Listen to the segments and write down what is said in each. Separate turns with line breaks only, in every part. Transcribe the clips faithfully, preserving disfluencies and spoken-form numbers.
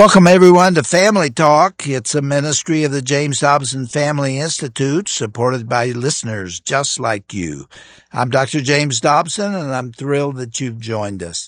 Welcome, everyone, to Family Talk. It's a ministry of the James Dobson Family Institute, supported by listeners just like you. I'm Doctor James Dobson, and I'm thrilled that you've joined us.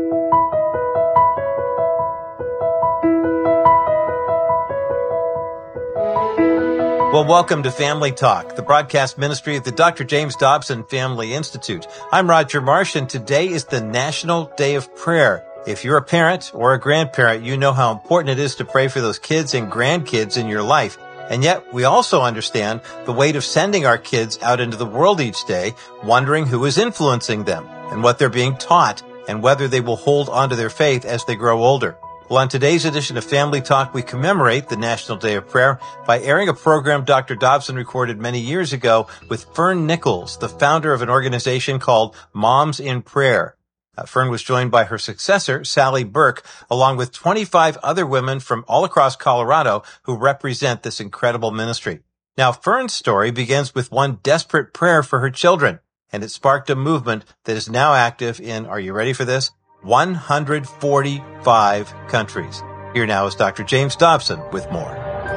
Well, welcome to Family Talk, the broadcast ministry of the Doctor James Dobson Family Institute. I'm Roger Marsh, and today is the National Day of Prayer. If you're a parent or a grandparent, you know how important it is to pray for those kids and grandkids in your life. And yet, we also understand the weight of sending our kids out into the world each day, wondering who is influencing them and what they're being taught and whether they will hold onto their faith as they grow older. Well, on today's edition of Family Talk, we commemorate the National Day of Prayer by airing a program Doctor Dobson recorded many years ago with Fern Nichols, the founder of an organization called Moms in Prayer. Uh, Fern was joined by her successor, Sally Burke, along with twenty-five other women from all across Colorado who represent this incredible ministry. Now, Fern's story begins with one desperate prayer for her children, and it sparked a movement that is now active in, are you ready for this? one hundred forty-five countries. Here now is Doctor James Dobson with more.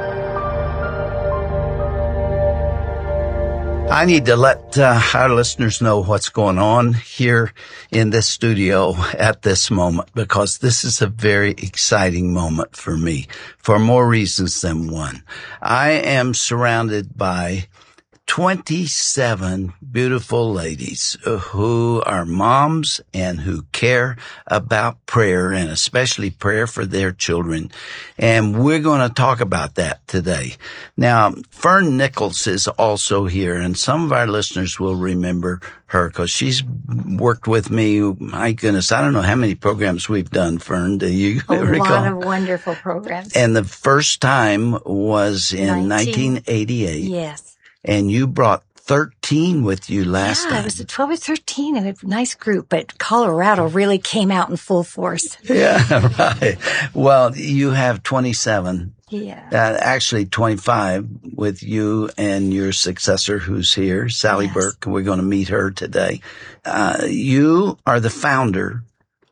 I need to let uh, our listeners know what's going on here in this studio at this moment, because this is a very exciting moment for me for more reasons than one. I am surrounded by twenty-seven beautiful ladies who are moms and who care about prayer, and especially prayer for their children. And we're going to talk about that today. Now, Fern Nichols is also here, and some of our listeners will remember her because she's worked with me. My goodness, I don't know how many programs we've done, Fern. Do you
A
recall?
lot of wonderful programs.
And the first time was in nineteen eighty-eight.
Yes.
And you brought thirteen with you last
yeah,
time.
Yeah, it was a twelve or thirteen and a nice group, but Colorado really came out in full force.
Yeah, right. Well, you have twenty-seven.
Yeah.
Uh, actually twenty-five with you and your successor who's here, Sally
yes.
Burke. We're going to meet her today. Uh, you are the founder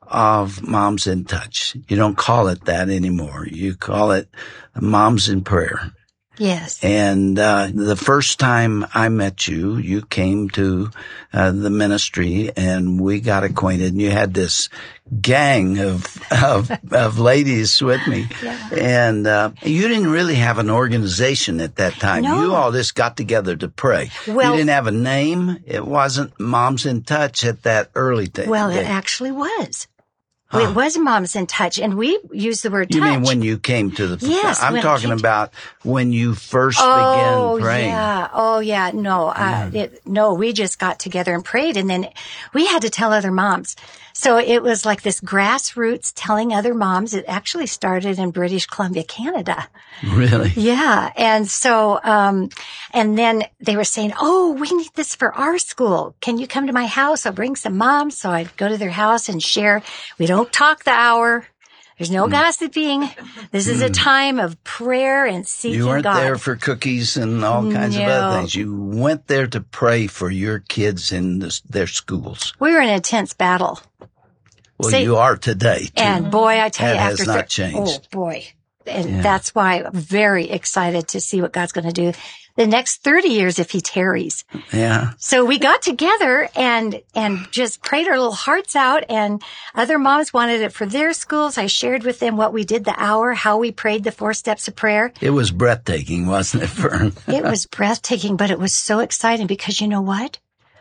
of Moms in Touch. You don't call it that anymore. You call it Moms in Prayer.
Yes.
And uh the first time I met you, you came to uh, the ministry and we got acquainted, and you had this gang of of, of ladies with me.
Yeah.
And uh you didn't really have an organization at that time.
No.
You all just got together to pray.
Well,
you didn't have a name. It wasn't Moms in Touch at that early day.
Well, it actually was.
Huh.
It was Moms in Touch, and we used the word
You
touch.
mean when you came to the...
Yes.
I'm talking about when you first
oh,
began praying.
Yeah. Oh, yeah. No, uh,
Yeah.
it, no, we just got together and prayed, and then we had to tell other moms. So it was like this grassroots telling other moms. It actually started in British Columbia, Canada.
Really?
Yeah. And so, um, and then they were saying, oh, we need this for our school. Can you come to my house? I'll bring some moms. So I'd go to their house and share. We don't talk the hour. There's no mm. gossiping. This is mm. a time of prayer and seeking God.
You weren't
God.
there for cookies and all kinds
no.
of other things. You went there to pray for your kids in this, their schools.
We were in an intense battle.
Well,
Say,
you are today, too.
And boy, I tell
that
you,
has
after
not
th-
changed.
Oh boy, and
yeah.
that's why I'm very excited to see what God's going to do the next thirty years if He tarries.
Yeah.
So we got together and and just prayed our little hearts out, and other moms wanted it for their schools. I shared with them what we did the hour, how we prayed the four steps of prayer.
It was breathtaking, wasn't it, Fern?
It was breathtaking, but it was so exciting because you know what?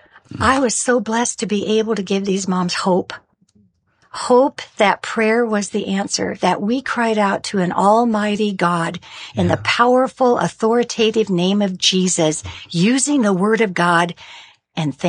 I was so blessed to be able to give these moms hope. Hope that prayer was the answer, that we cried out to an almighty God in yeah. the powerful, authoritative name of Jesus, using the word of God, and thank